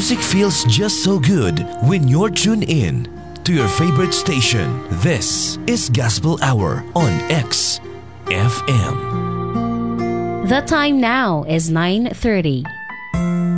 Music feels just so good when you're tuned in to your favorite station. This is Gospel Hour on XFM. The time now is 9:30.